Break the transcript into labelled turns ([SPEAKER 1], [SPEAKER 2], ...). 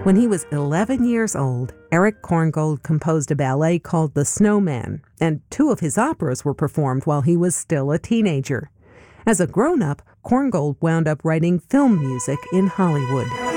[SPEAKER 1] When he was 11 years old, Erich Korngold composed a ballet called The Snowman, and 2 of his operas were performed while he was still a teenager. As a grown-up, Korngold wound up writing film music in Hollywood.